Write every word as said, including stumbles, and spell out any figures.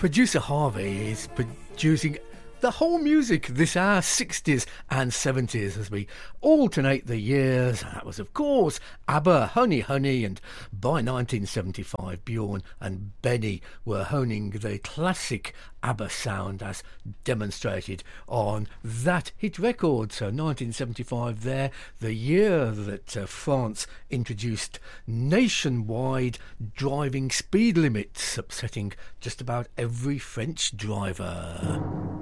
Producer Harvey is producing the whole music this hour, sixties and seventies, as we alternate the years. That was, of course, ABBA, Honey Honey, and by nineteen seventy-five, Bjorn and Benny were honing the classic ABBA sound as demonstrated on that hit record. So nineteen seventy-five there, the year that uh, France introduced nationwide driving speed limits, upsetting just about every French driver.